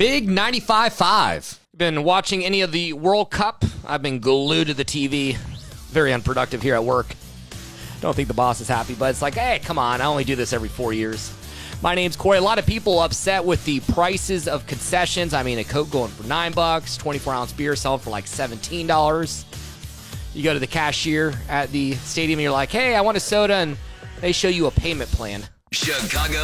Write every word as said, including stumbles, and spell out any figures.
Big ninety-five point five. Been watching any of the World Cup? I've been glued to the T V. Very unproductive here at work. Don't think the boss is happy, but it's like, hey, come on. I only do this every four years. My name's Corey. A lot of people upset with the prices of concessions. I mean, a Coke going for nine bucks, twenty-four ounce beer selling for like seventeen dollars. You go to the cashier at the stadium and you're like, hey, I want a soda, and they show you a payment plan. Chicago